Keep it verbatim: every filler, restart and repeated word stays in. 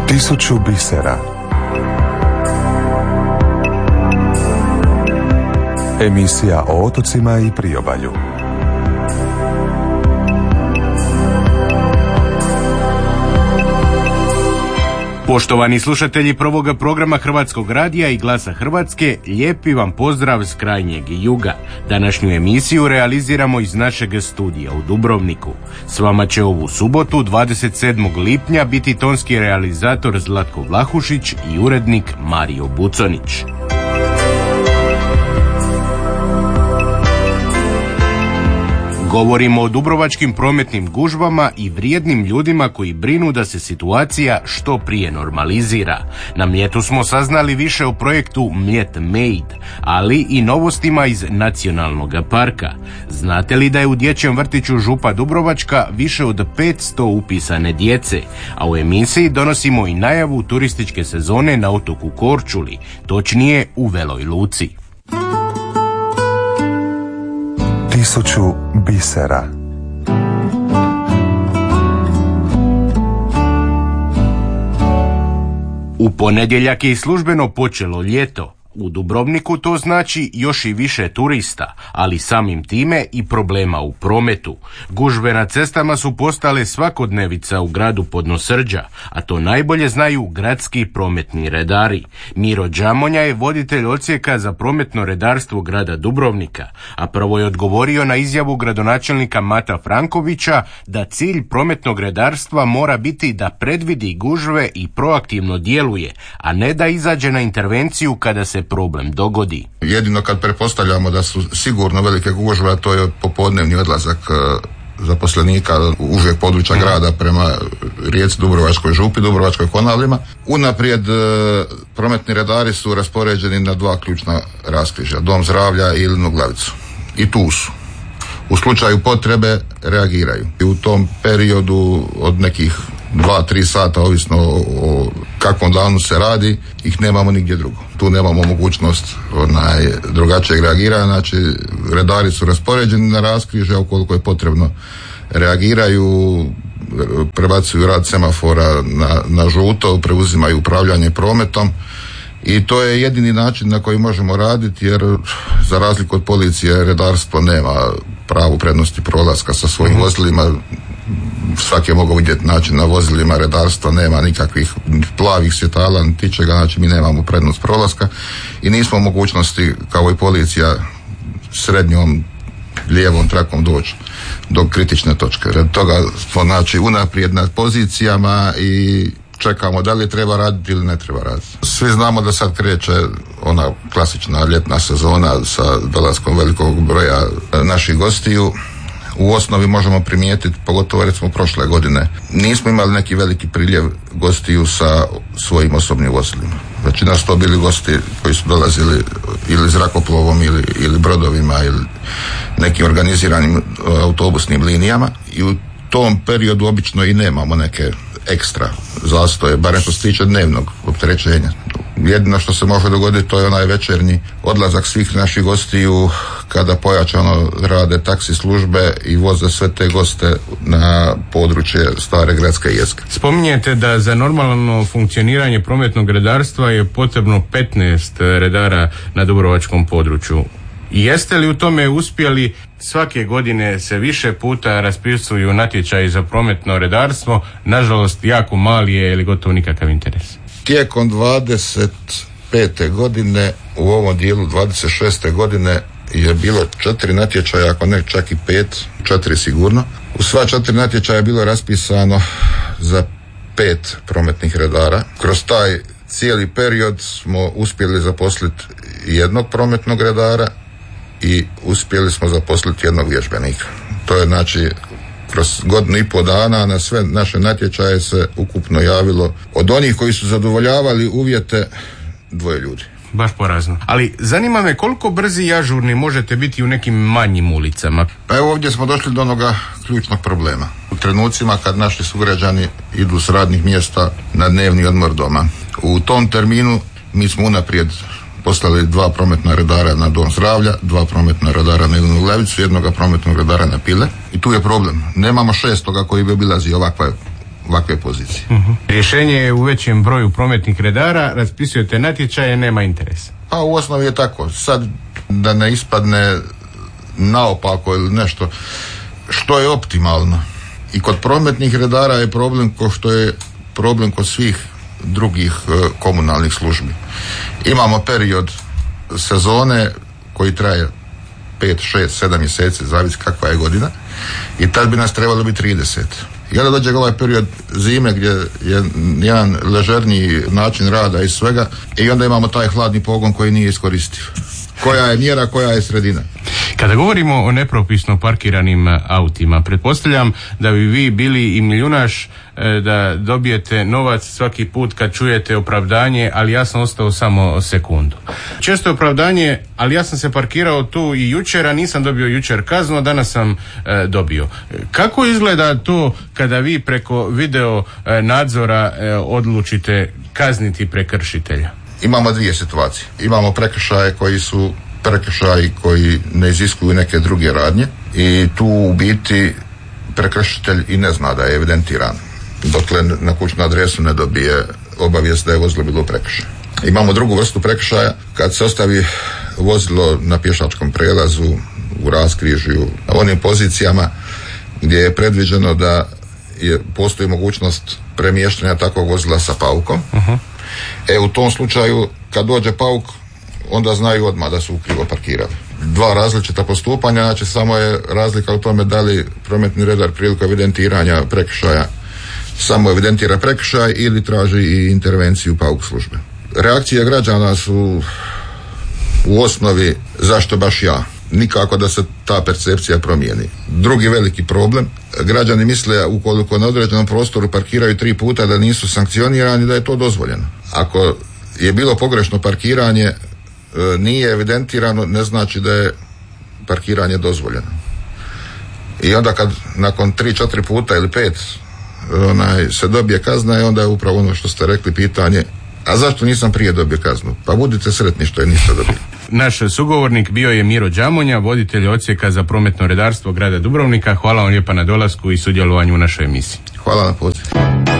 Tisuću bisera. Emisija o otocima i priobalju. Poštovani slušatelji prvoga programa Hrvatskog radija i Glasa Hrvatske, lijepi vam pozdrav s krajnjeg juga. Današnju emisiju realiziramo iz našeg studija u Dubrovniku. S vama će ovu subotu, dvadeset sedmog lipnja, biti tonski realizator Zlatko Vlahušić i urednik Mario Buconić. Govorimo o dubrovačkim prometnim gužvama i vrijednim ljudima koji brinu da se situacija što prije normalizira. Na Mljetu smo saznali više o projektu Mljet Made, ali i novostima iz nacionalnog parka. Znate li da je u dječjem vrtiću Župa Dubrovačka više od petsto upisane djece, a u emisiji donosimo i najavu turističke sezone na otoku Korčuli, točnije u Veloj Luci. Tisuću bisera. U ponedjeljak je i službeno počelo ljeto. U Dubrovniku to znači još i više turista, ali samim time i problema u prometu. Gužve na cestama su postale svakodnevica u gradu Podnosrđa, a to najbolje znaju gradski prometni redari. Miro Đamonja je voditelj odsjeka za prometno redarstvo grada Dubrovnika, a prvo je odgovorio na izjavu gradonačelnika Mata Frankovića da cilj prometnog redarstva mora biti da predvidi gužve i proaktivno djeluje, a ne da izađe na intervenciju kada se problem dogodi. Jedino kad pretpostavljamo da su sigurno velike gužve, to je popodnevni odlazak zaposlenika užeg područja mm. grada prema rijeci Dubrovačkoj Župi, Dubrovačkoj Konavlima. Unaprijed prometni redari su raspoređeni na dva ključna raskrižja, Dom zdravlja i Ilinu Glavicu. I tu su. U slučaju potrebe reagiraju. I u tom periodu od nekih dva, tri sata, ovisno o, o kakvom danu se radi, ih nemamo nigdje drugo. Tu nemamo mogućnost onaj, drugačijeg reagiranja, znači redari su raspoređeni na raskrižja, ukoliko je potrebno reagiraju, prebacuju rad semafora na, na žuto, preuzimaju upravljanje prometom i to je jedini način na koji možemo raditi, jer za razliku od policije redarstvo nema pravu prednosti prolaska sa svojim mm-hmm. vozilima. Svaki je mogao vidjeti način na vozilima redarstva, nema nikakvih plavih svjetala, niti čega, znači mi nemamo prednost prolaska i nismo u mogućnosti kao i policija srednjom lijevom trakom doći do kritične točke. Red toga smo znači unaprijed na pozicijama i čekamo da li treba raditi ili ne treba raditi. Svi znamo da sad kreće ona klasična ljetna sezona sa dolaskom velikog broja naših gostiju. U osnovi možemo primijetiti, pogotovo recimo prošle godine, nismo imali neki veliki priljev gostiju sa svojim osobnim vozilima. Većina su to bili gosti koji su dolazili ili zrakoplovom ili, ili brodovima ili nekim organiziranim autobusnim linijama i u tom periodu obično i nemamo neke ekstra zastoje, barem što se tiče dnevnog opterećenja. Jedino što se može dogoditi, to je onaj večernji odlazak svih naših gostiju kada pojačano rade taksi službe i voze sve te goste na područje stare gradske jezgre. Spominjete da za normalno funkcioniranje prometnog redarstva je potrebno petnaest redara na dubrovačkom području. Jeste li u tome uspjeli? Svake godine se više puta raspisuju natječaji za prometno redarstvo, nažalost jako mali je ili gotovo nikakav interes. Tijekom dvadeset pete godine, u ovom dijelu dvadeset šeste godine je bilo četiri natječaja, ako ne čak i pet, četiri sigurno. U sva četiri natječaja je bilo raspisano za pet prometnih redara. Kroz taj cijeli period smo uspjeli zaposliti jednog prometnog redara i uspjeli smo zaposliti jednog vježbenika. To je znači kroz godinu i pol dana na sve naše natječaje se ukupno javilo od onih koji su zadovoljavali uvjete dvoje ljudi. Baš porazno. Ali zanima me koliko brzi i ažurni možete biti u nekim manjim ulicama? Pa evo ovdje smo došli do onoga ključnog problema. U trenucima kad naši sugrađani idu s radnih mjesta na dnevni odmor doma. U tom terminu mi smo unaprijed poslali dva prometna redara na Dom zdravlja, dva prometna redara na Ilinu Glavicu, jednoga prometnog redara na Pile. I tu je problem. Nemamo šestoga koji bi obilazio ovakve ovakve pozicije. Uh-huh. Rješenje je u većem broju prometnih redara, raspisujete natječaje, nema interesa. Pa u osnovi je tako. Sad da ne ispadne naopako ili nešto što je optimalno. I kod prometnih redara je problem ko što je problem kod svih drugih e, komunalnih službi. Imamo period sezone koji traje pet, šest, sedam mjeseci, zavisi kakva je godina, i tad bi nas trebalo biti trideset. I onda dođe ovaj period zime gdje je jedan ležerniji način rada i svega, i onda imamo taj hladni pogon koji nije iskoristiv. Koja je mjera, koja je sredina? Kada govorimo o nepropisno parkiranim autima, pretpostavljam da bi vi bili i milijunaš da dobijete novac svaki put kad čujete opravdanje, ali ja sam ostao samo sekundu. Često je opravdanje, ali ja sam se parkirao tu i jučer, a nisam dobio jučer kaznu, danas sam e, dobio. Kako izgleda to kada vi preko video e, nadzora e, odlučite kazniti prekršitelja? Imamo dvije situacije. Imamo prekršaje koji su prekršaji koji ne iziskuju neke druge radnje i tu u biti prekršitelj i ne zna da je evidentiran dokle na kućnu adresu ne dobije obavijest da je vozilo bilo prekršaj. Imamo drugu vrstu prekršaja kad se ostavi vozilo na pješačkom prelazu, u raskrižju, na onim pozicijama gdje je predviđeno da je, postoji mogućnost premještanja takvog vozila sa paukom. Uh-huh. E u tom slučaju kad dođe pauk onda znaju odmah da su krivo parkirali. Dva različita postupanja, znači samo je razlika u tome da li prometni redar prilikom evidentiranja prekršaja samo evidentira prekršaj ili traži i intervenciju pauk službe. Reakcije građana su u osnovi zašto baš ja? Nikako da se ta percepcija promijeni. Drugi veliki problem, građani misle ukoliko na određenom prostoru parkiraju tri puta da nisu sankcionirani, da je to dozvoljeno. Ako je bilo pogrešno parkiranje, nije evidentirano, ne znači da je parkiranje dozvoljeno. I onda kad nakon tri, četiri puta ili pet onaj, se dobije kazna, i onda je upravo ono što ste rekli pitanje, a zašto nisam prije dobio kaznu? Pa budite sretni što je niste dobili. Naš sugovornik bio je Miro Đamonja, voditelj odsjeka za prometno redarstvo grada Dubrovnika. Hvala vam lijepa na dolasku i sudjelovanju u našoj emisiji. Hvala na pozivu.